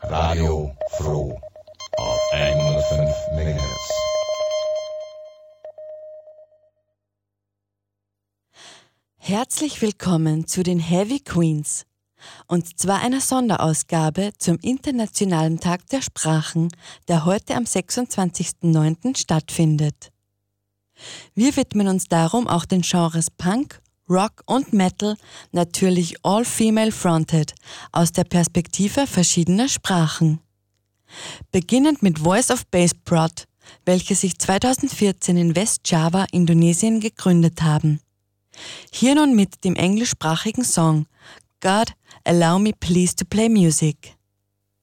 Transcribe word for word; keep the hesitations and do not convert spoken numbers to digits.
Radio Froh auf hundertfünf Megahertz. Herzlich willkommen zu den Heavy Queens, und zwar einer Sonderausgabe zum Internationalen Tag der Sprachen, der heute am sechsundzwanzigsten neunten stattfindet. Wir widmen uns darum auch den Genres Punk, Rock und Metal, natürlich all female fronted, aus der Perspektive verschiedener Sprachen. Beginnend mit Voice of Bass Prod, welche sich zweitausendvierzehn in Westjava, Indonesien gegründet haben. Hier nun mit dem englischsprachigen Song God, Allow Me Please to Play Music.